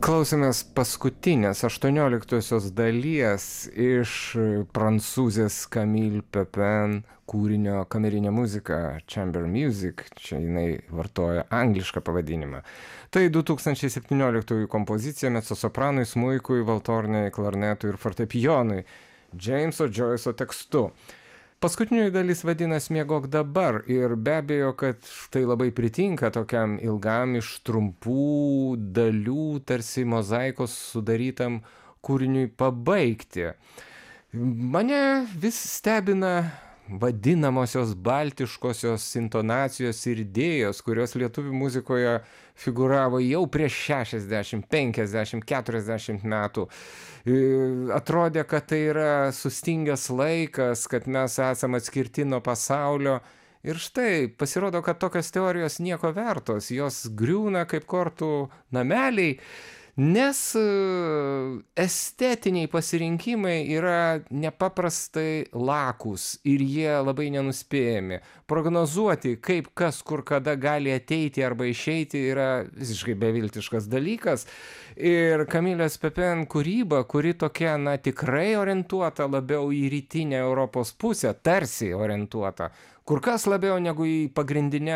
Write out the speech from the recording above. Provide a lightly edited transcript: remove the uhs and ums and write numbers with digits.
Klausėmės paskutinės 18-osios dalies iš prancūzės Camille Pepin kūrinio kamerinė muzika Chamber Music, čia jinai vartoja anglišką pavadinimą. Tai 2017 kompozicija mezosopranui, smuikui, valtornei, klarnetui ir fortepijonui, Jameso Joyce'o tekstu. Paskutinioji dalis vadinasi Miegok dabar ir be abejo, kad tai labai pritinka tokiam ilgam iš trumpų dalių, tarsi mozaikos sudarytam kūriniui pabaigti. Mane vis stebina vadinamosios baltiškosios intonacijos ir idėjos, kurios lietuvių muzikoje figuravo jau prieš 60, 50, 40 metų. Atrodė, kad tai yra sustingęs laikas, kad mes esame atskirti nuo pasaulio. Ir štai, pasirodo, kad tokios teorijos nieko vertos, jos griūna kaip kortų nameliai, nes estetiniai pasirinkimai yra nepaprastai lakūs ir jie labai nenuspėjami. Prognozuoti, kaip kas kur kada gali ateiti arba išeiti, yra visiškai beviltiškas dalykas. Ir Camilės Pepin kūryba, kuri tokia, tikrai orientuota labiau į rytinę Europos pusę, tarsi orientuota, kur kas labiau negu į pagrindinę